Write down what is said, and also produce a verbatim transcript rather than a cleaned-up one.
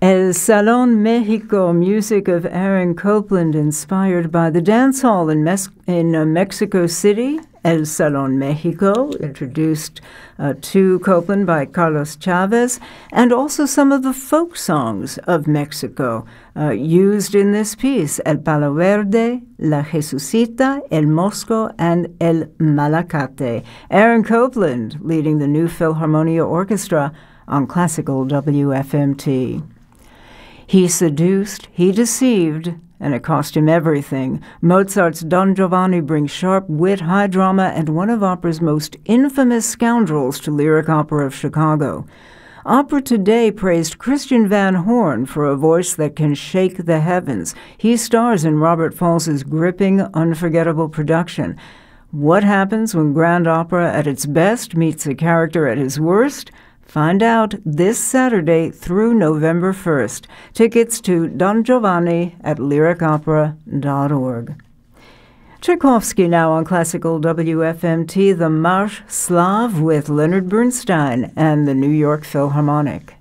El Salón Mexico, music of Aaron Copland, inspired by the dance hall in, Mes- in uh, Mexico City. El Salón Mexico, introduced uh, to Copland by Carlos Chavez, and also some of the folk songs of Mexico uh, used in this piece: El Palo Verde, La Jesucita, El Mosco, and El Malacate. Aaron Copland leading the New Philharmonia Orchestra on Classical W F M T. He seduced, he deceived, and it cost him everything. Mozart's Don Giovanni brings sharp wit, high drama, and one of opera's most infamous scoundrels to Lyric Opera of Chicago. Opera Today praised Christian Van Horn for a voice that can shake the heavens. He stars in Robert Falls's gripping, unforgettable production. What happens when grand opera at its best meets a character at his worst? Find out this Saturday through November first. Tickets to Don Giovanni at lyric opera dot org. Tchaikovsky now on Classical W F M T, the March Slav with Leonard Bernstein and the New York Philharmonic.